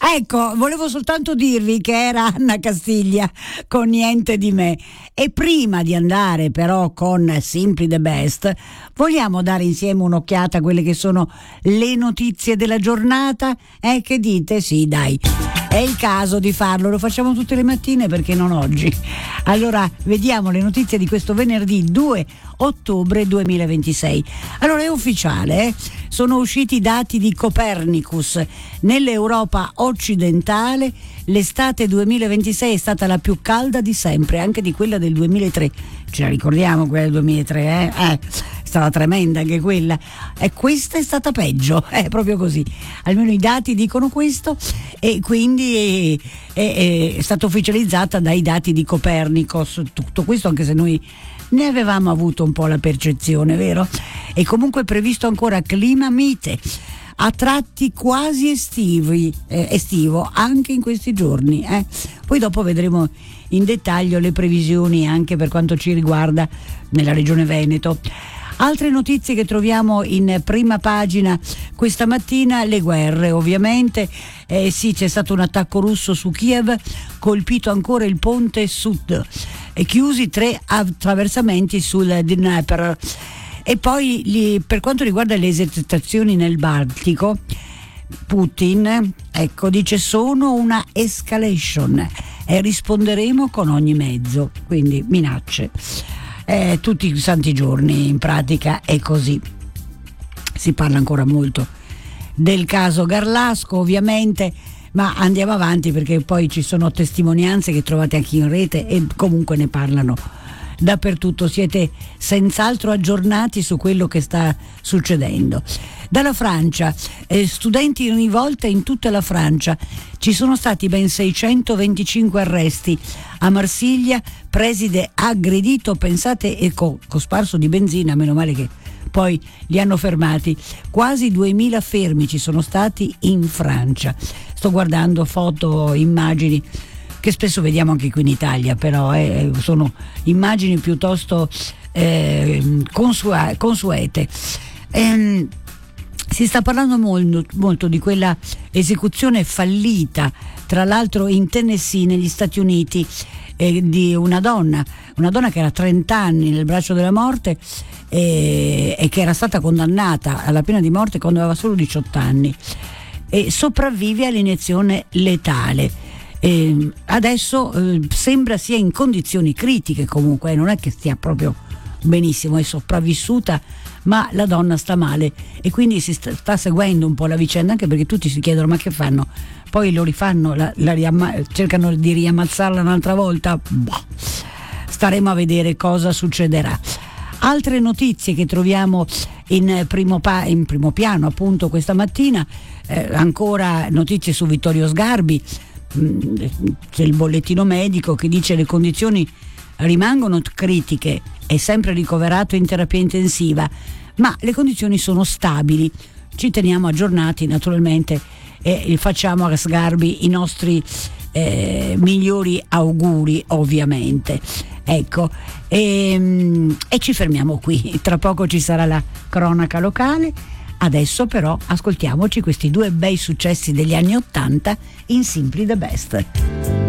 Ecco, volevo soltanto dirvi che era Anna Castiglia con Niente di me. E prima di andare però con Simply the Best, vogliamo dare insieme un'occhiata a quelle che sono le notizie della giornata? Che dite? Sì, dai. È il caso di farlo, lo facciamo tutte le mattine, perché non oggi. Allora, vediamo le notizie di questo venerdì 2 ottobre 2026. Allora, è ufficiale, sono usciti i dati di Copernicus. Nell'Europa occidentale l'estate 2026 è stata la più calda di sempre, anche di quella del 2003. Ce la ricordiamo quella del 2003, È stata tremenda anche quella. E questa è stata peggio, è proprio così. Almeno i dati dicono questo, e quindi è stata ufficializzata dai dati di Copernicus. Tutto questo, anche se noi ne avevamo avuto un po' la percezione, vero? E comunque è previsto ancora clima mite, a tratti quasi estivo anche in questi giorni. Poi dopo vedremo in dettaglio le previsioni anche per quanto ci riguarda nella regione Veneto. Altre notizie che troviamo in prima pagina questa mattina: le guerre, ovviamente. Sì, c'è stato un attacco russo su Kiev, colpito ancora il ponte sud, e chiusi 3 attraversamenti sul Dnepr. E poi per quanto riguarda le esercitazioni nel Baltico, Putin, dice sono una escalation e risponderemo con ogni mezzo, quindi minacce. Tutti i santi giorni in pratica è così. Si parla ancora molto del caso Garlasco, ovviamente, ma andiamo avanti perché poi ci sono testimonianze che trovate anche in rete e comunque ne parlano dappertutto. Siete senz'altro aggiornati su quello che sta succedendo. Dalla Francia, studenti in rivolta in tutta la Francia. Ci sono stati ben 625 arresti. A Marsiglia, preside aggredito, pensate, e cosparso di benzina, meno male che poi li hanno fermati. Quasi 2000 fermi ci sono stati in Francia. Sto guardando foto, immagini che spesso vediamo anche qui in Italia, però sono immagini piuttosto consuete. Si sta parlando molto di quella esecuzione fallita, tra l'altro in Tennessee, negli Stati Uniti, di una donna che era 30 anni nel braccio della morte e che era stata condannata alla pena di morte quando aveva solo 18 anni, e sopravvive all'iniezione letale. Adesso sembra sia in condizioni critiche, comunque non è che stia proprio benissimo, è sopravvissuta, ma la donna sta male, e quindi si sta seguendo un po' la vicenda, anche perché tutti si chiedono: ma che fanno? Poi lo rifanno, cercano di riammazzarla un'altra volta? Staremo a vedere cosa succederà. Altre notizie che troviamo in primo piano appunto questa mattina, ancora notizie su Vittorio Sgarbi. C'è il bollettino medico che dice: le condizioni rimangono critiche, è sempre ricoverato in terapia intensiva, ma le condizioni sono stabili. Ci teniamo aggiornati naturalmente e facciamo a Sgarbi i nostri migliori auguri, ovviamente. Ecco, e ci fermiamo qui. Tra poco ci sarà la cronaca locale. Adesso però ascoltiamoci questi 2 bei successi degli anni '80 in Simply the Best.